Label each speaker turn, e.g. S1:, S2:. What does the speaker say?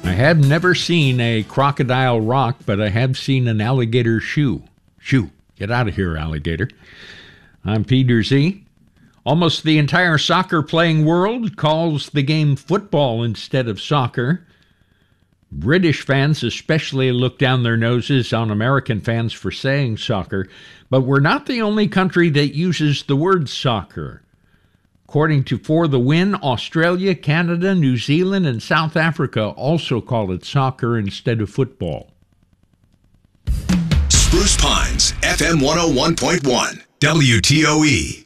S1: I have never seen a crocodile rock, but I have seen an alligator shoe. Shoo. Get out of here, alligator. I'm Peter Z. Almost the entire soccer-playing world calls the game football instead of soccer. British fans especially look down their noses on American fans for saying soccer, but we're not the only country that uses the word soccer. According to For the Win, Australia, Canada, New Zealand, and South Africa also call it soccer instead of football.
S2: Spruce Pines, FM 101.1, WTOE.